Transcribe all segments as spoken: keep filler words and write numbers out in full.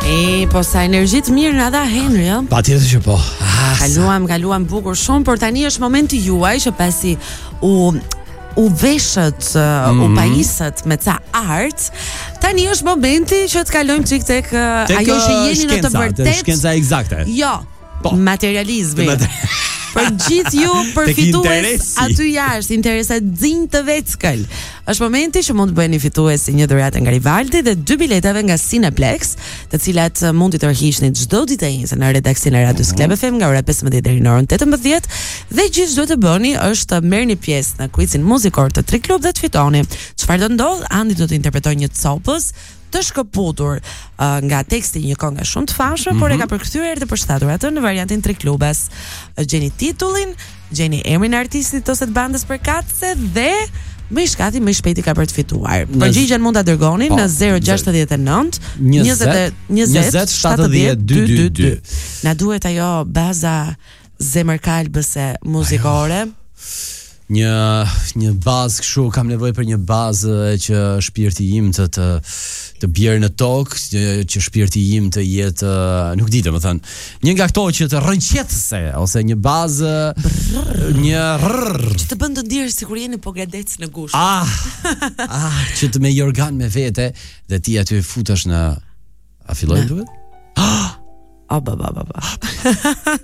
E, po sa energji të mirë na dha Henry, ëh. Patjetër që po. Ah, kaluam, kaluam bukur shumë, por tani është momenti juaj që pasi u u veshët, uh, mm-hmm. u pajisët me ca art. Tani është momenti që të kalojmë çik tek, uh, tek ajo që jeni në të vërtetë. Shkenca eksakte. Jo. Po. Materializmi. Mater... Për gjithë ju përfitues aty jashtë, interesa zinj të veckël. Është momenti që mund të bëheni fituesi një dhuratë nga Rivaldi dhe dy biletave nga Cineplex, të cilat mund t'i tërhiqni çdo ditë e njëjtë në redaksionin e Radios Club F M nga ora pesëmbëdhjetë deri në orën tetëmbëdhjetë dhe gjithë çdo të bëni është të merrni pjesë në quizin muzikor të Tri Club dhe të fitoni. Çfarë do ndodh? Andi do të interpretojë një copës të shkëputur uh, nga teksti një këngë shumë të famshme, mm-hmm. por e ka përkthyer dhe përshtatur atë në variantin Tri Clubes. Gjeni titullin, gjeni emrin e artistit ose të bandës përkatëse dhe më i shkati më i shpejti ka për të fituar. Përgjigjen mund ta dërgoni po, në zero gjasht e nëntë njëzet shtatëdhjetë dyecentodvedikë. Na duhet ajo baza zemërkalbëse muzikore. Një një bazë kështu, kam nevojë për një bazë që shpirti im të të, të bjerë në tokë, që, që shpirti im të jetë, nuk di domethënë, një nga këto që të rrënqetëse ose një bazë brrr, një rrr, që të bën të ndjesh sikur jeni po gadec në gush. Ah, ah, që të me jorgan me vete dhe ti aty futesh në a fillojmë duhet? Ah, oh, ba ba ba ba.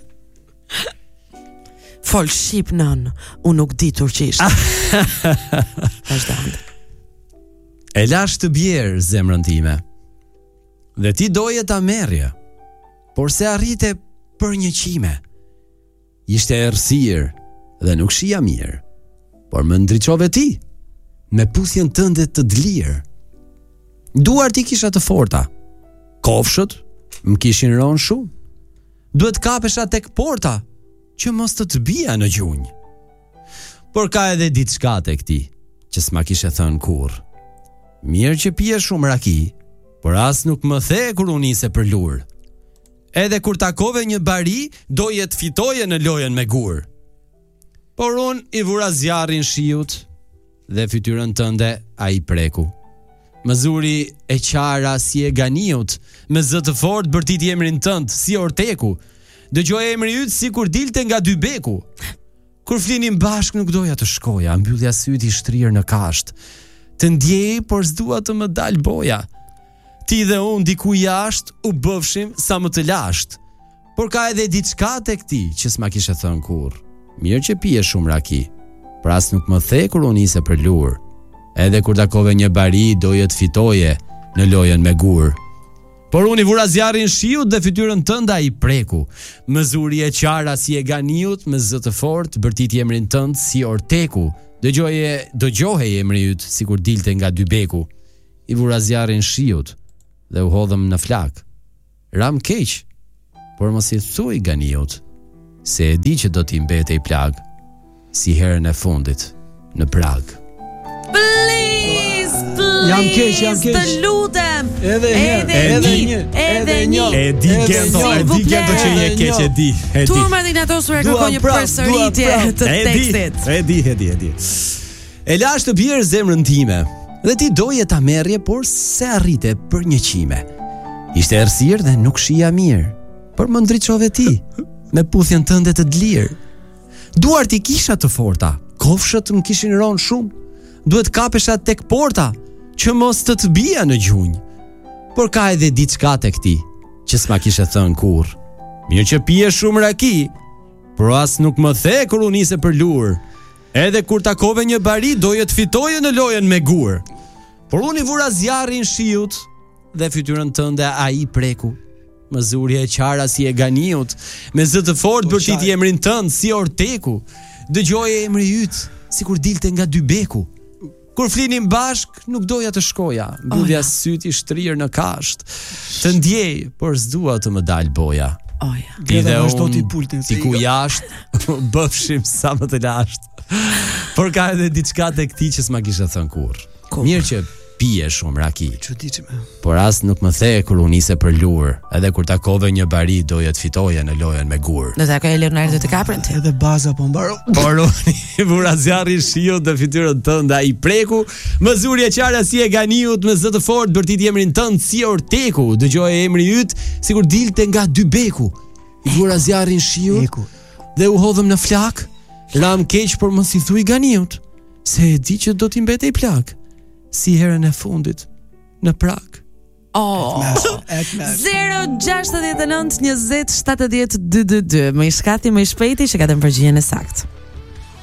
Fol shqip nën, unë nuk di turqisht. Vazhdo. E lash të bjerë zemrën time, dhe ti doje ta merrje, por se arrite për një qime. Ishte errësirë dhe nuk shija mirë, por më ndriçove ti, me puthjen tënde të dlirë. Duart ti kisha të forta, kofshët më kishin rënë shumë. Duhet kapesha tek porta, që mos të të bia në gjunjë. Por ka edhe diçka tek ti, që s'ma kishe thënë kur. Mirë që pije shumë raki, por as nuk më the kur unë nise për lur. Edhe kur takove një bari, doje të fitoje në lojën me gur. Por unë i vura zjarrin shiut, dhe fytyrën tënde a i preku. Mëzuri e qara si e ganiut, me zë të fort bërtit emrin tënd si orteku. Dëgjoj emri yt sikur dilte nga dy beku. Kur flinim bashk nuk doja të shkoja, mbyllja syti shtrirë në kasht. Të ndjej, por s'dua të më dal boja. Ti dhe unë diku jashtë u bëfshim sa më të lasht. Por ka edhe diçka tek ti që s'ma kishe thënë kur. Mirë që pije shumë raki, por as nuk më the kur unë nise për lur. Edhe kur takove një bari doje të fitoje në lojën me gur. Por unë i vura zjarrin shiut dhe fytyrën tënda i preku. Mëzuri e qara si e ganiut, me zë të fort, bërtit emrin tënd si orteku. Dëgjoje, dëgjohe emri yt sikur dilte nga dy beku. I vura zjarrin shiut dhe u hodhëm në flak. Ram keq, por mos i thuaj ganiut, se e di që do t'i mbetej plag, si herën e fundit në Prag. Please, please, jam keq, jam keq. Të lutem. Edhe edhe një, edhe një. E di gendo, e di gendo që je keq, e di. Turma dinatosur e kërkon një përsëritje të tekstit. E di, e di, e di. E lash të bjerë zemrën time, dhe ti doje ta merrje, por se arrite për një qime. Ishte errësirë dhe nuk shija mirë, por më ndriçove ti, me puthjen tënde të dlirë. Duart i kisha të forta, kofshët më kishin rënë shumë. Duhet kapesha tek porta, që mos të të bia në gjunjë. Por ka edhe diçka tek ti, që s'ma kishe thënë kur. Mirë që pije shumë raki, por as nuk më the kur u nise për lur. Edhe kur takove një bari, doje të fitoje në lojën me gur. Por unë i vura zjarrin shiut, dhe fytyrën tënde a i preku. Mëzuri e qara si e ganiut, me zë të fort bërtit emrin tënd si orteku. Dëgjoje emri yt, sikur dilte nga dy beku. Kur flinim bashk, nuk doja të shkoja, mbyllja oh, ja. Syti shtrirë në kasht. Të ndjej, por s'dua të më dal boja. Oh, ja. Ti dhe unë, ti ku jashtë, bëfshim sa më të lasht. Por ka edhe diçka tek ti që s'ma kishe thënë kur. Mirë që pije shumë raki. Çuditshme. Por as nuk më the kur u nise për lur, edhe kur takove një bari doja të fitoja në lojën me gur. Do takoj Leonardo DiCaprio. Edhe baza po mbaro. Por unë vura zjarri shiut dhe fytyrën tënde i preku, më zuri e qarja si e ganiut me zë të fortë bërtit emrin tënd si Orteku, dëgjoj emri yt sikur dilte nga dy beku. I vura zjarrin shiut dhe u hodhëm në flak, ram keq por mos i thuj ganiut, se e di që do t'i mbetej plak, si herën e fundit në Prag. Oh, zero gjashtëdhjetë e nëntë njëzet shtatëdhjetë dy dy dy. Më i shkati më i shpejti që ka të më përgjigjen e saktë.